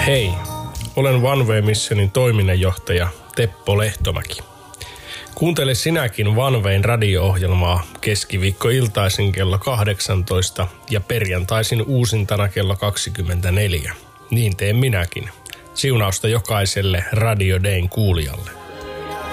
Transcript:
Hei, olen One Way Missionin toiminnanjohtaja Teppo Lehtomäki. Kuuntele sinäkin One Wayn radio-ohjelmaa keskiviikkoiltaisin kello 18 ja perjantaisin uusintana kello 24. Niin teen minäkin. Siunausta jokaiselle Radio Dayn kuulijalle.